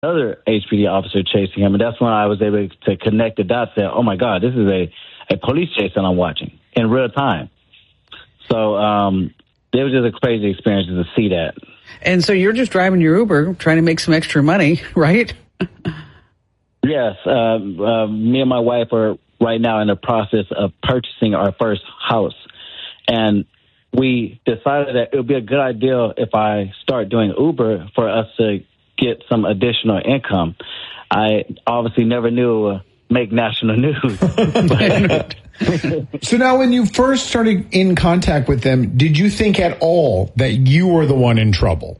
Another HPD officer chasing him, and that's when I was able to connect the dots. That, oh my God, this is a police chase that I'm watching in real time. So it was just a crazy experience to see that. And so you're just driving your Uber, trying to make some extra money, right? Yes. Me and my wife are right now in the process of purchasing our first house. And we decided that it would be a good idea if I start doing Uber for us to get some additional income. I obviously never knew it would make national news. So now when you first started in contact with them, did you think at all that you were the one in trouble?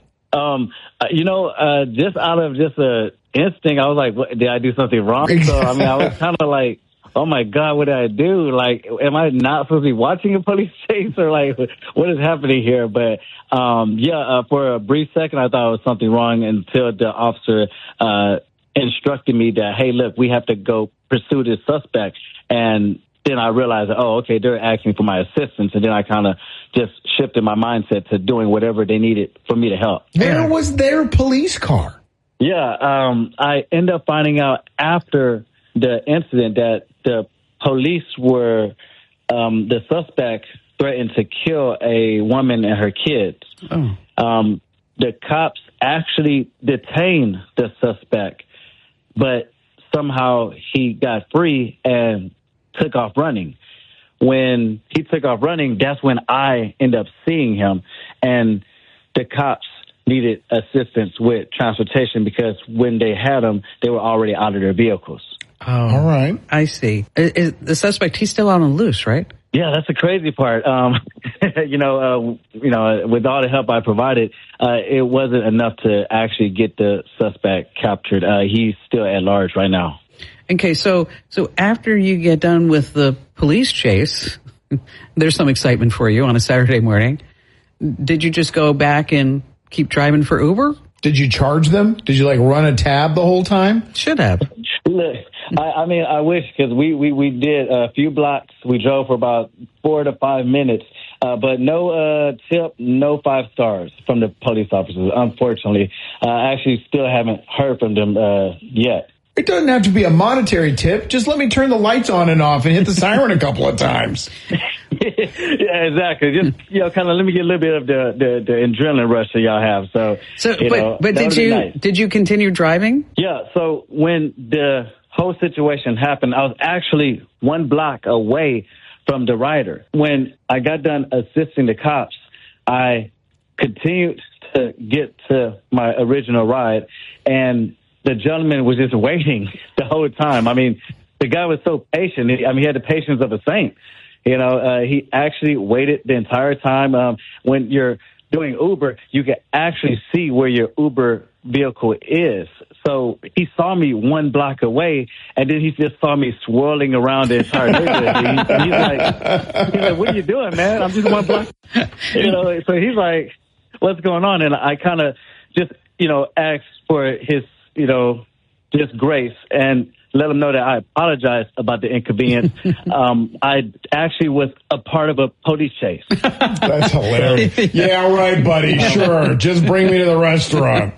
Just out of just a instinct, I was like, what, did I do something wrong? So, I mean, I was kind of like, oh my God, what did I do? Like, am I not supposed to be watching a police chase, or like, what is happening here? But, for a brief second, I thought it was something wrong until the officer, instructed me that, hey, look, we have to go pursue this suspect. And then I realized, they're asking for my assistance. And then I kind of just shifted my mindset to doing whatever they needed for me to help. Where was their police car? Yeah, I ended up finding out after the incident that the police were, the suspect threatened to kill a woman and her kids. Oh. The cops actually detained the suspect, but somehow he got free and took off running. When he took off running, that's when I ended up seeing him, and the cops needed assistance with transportation because when they had him, they were already out of their vehicles. Oh, all right. I see. Is the suspect, he's still out on the loose, right? Yeah, that's the crazy part. With all the help I provided, it wasn't enough to actually get the suspect captured. He's still at large right now. Okay, so after you get done with the police chase, there's some excitement for you on a Saturday morning. Did you just go back and keep driving for Uber? Did you charge them? Did you run a tab the whole time? Should have. Look, I wish, because we did a few blocks. We drove for about 4 to 5 minutes, but no tip, no 5 stars from the police officers, unfortunately. I actually still haven't heard from them yet. It doesn't have to be a monetary tip. Just let me turn the lights on and off and hit the siren a couple of times. Yeah, exactly. Just, kind of let me get a little bit of the adrenaline rush that y'all have. But did you continue driving? Yeah. So when the whole situation happened, I was actually 1 block away from the rider. When I got done assisting the cops, I continued to get to my original ride, and the gentleman was just waiting the whole time. I mean, the guy was so patient. He had the patience of a saint. He actually waited the entire time. When you're doing Uber, you can actually see where your Uber vehicle is. So he saw me 1 block away, and then he just saw me swirling around the entire neighborhood. He's like, what are you doing, man? I'm just 1 block. So he's like, what's going on? And I kind of just, asked for his, just grace, and let him know that I apologize about the inconvenience. I actually was a part of a police chase. That's hilarious. Yeah, right, buddy. Sure. Just bring me to the restaurant.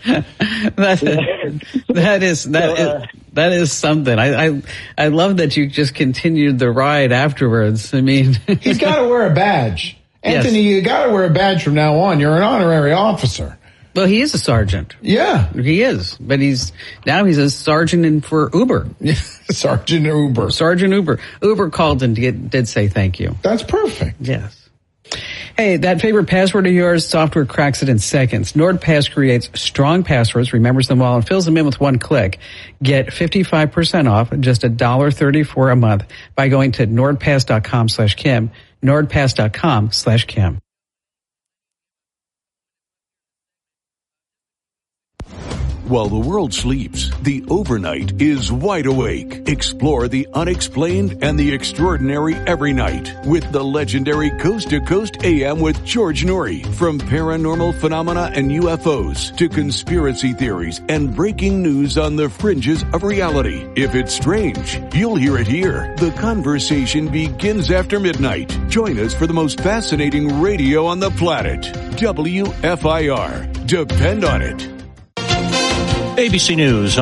That is something. I love that you just continued the ride afterwards. I mean, he's got to wear a badge. Anthony, yes. You got to wear a badge from now on. You're an honorary officer. Well, he is a sergeant. Yeah. He is. But he's a sergeant for Uber. Sergeant Uber. Sergeant Uber. Uber called and did say thank you. That's perfect. Yes. Hey, that favorite password of yours, software cracks it in seconds. NordPass creates strong passwords, remembers them all, and fills them in with 1 click. Get 55% off, just $1.34 a month by going to nordpass.com/Kim, nordpass.com/Kim. While the world sleeps, the overnight is wide awake. Explore the unexplained and the extraordinary every night with the legendary Coast to Coast AM with George Noory. From paranormal phenomena and UFOs to conspiracy theories and breaking news on the fringes of reality. If it's strange, you'll hear it here. The conversation begins after midnight. Join us for the most fascinating radio on the planet. WFIR. Depend on it. ABC News.